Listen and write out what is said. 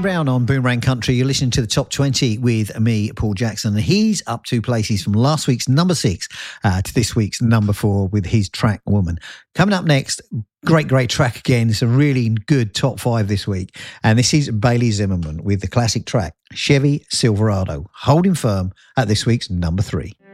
Ian Brown on Boomerang Country. You're listening to the Top 20 with me, Paul Jackson. And he's up 2 places from last week's number 6 to this week's number 4 with his track Woman. Coming up next, great track again. It's a really good top 5 this week. And this is Bailey Zimmerman with the classic track Chevy Silverado, holding firm at this week's number 3.